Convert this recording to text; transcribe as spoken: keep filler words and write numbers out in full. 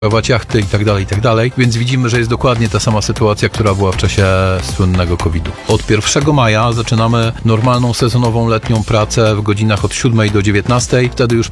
pływać jachty i tak dalej, i tak dalej, więc widzimy, że jest dokładnie ta sama sytuacja, która była w czasie słynnego kowida. Od pierwszego maja zaczynamy normalną sezonową letnią pracę w godzinach od siódmej do dziewiętnastej, wtedy już